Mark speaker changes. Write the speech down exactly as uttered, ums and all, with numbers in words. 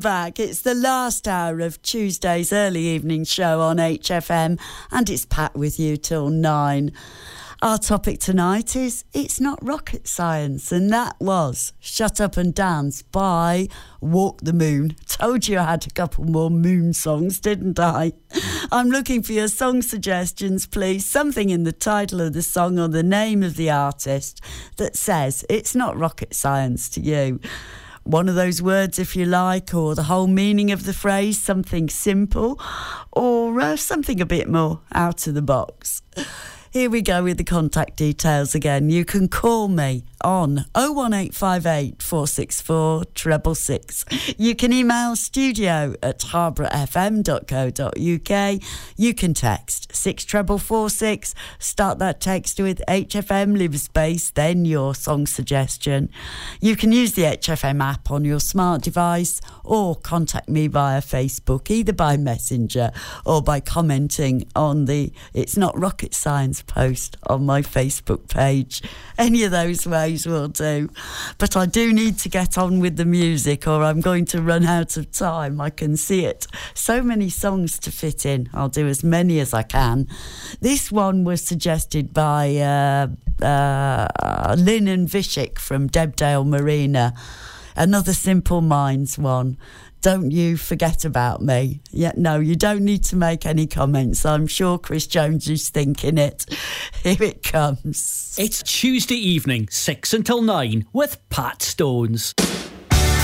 Speaker 1: Back. It's the last hour of Tuesday's early evening show on H F M, and it's Pat with you till nine. Our topic tonight is It's Not Rocket Science, and that was Shut Up and Dance by Walk the Moon. Told you I had a couple more Moon songs, didn't I? I'm looking for your song suggestions, please. Something in the title of the song or the name of the artist that says it's not rocket science to you. One of those words, if you like, or the whole meaning of the phrase, something simple, or uh, something a bit more out of the box. Here we go with the contact details again. You can call me on oh one eight five eight, four six four, six six six. You can email studio at harborough f m dot co dot u k. You can text six four four four six. Start that text with H F M, leave a space, then your song suggestion. You can use the H F M app on your smart device or contact me via Facebook, either by Messenger or by commenting on the It's Not Rocket Science post on my Facebook page. Any of those ways will do. But I do need to get on with the music or I'm going to run out of time. I can see it. So many songs to fit in. I'll do as many as I can. This one was suggested by uh, uh, Lynn and Vishik from Debdale Marina. Another Simple Minds one. Don't you forget about me. Yeah, no, you don't need to make any comments. I'm sure Chris Jones is thinking it. Here it comes.
Speaker 2: It's Tuesday evening, six until nine, with Pat Stones.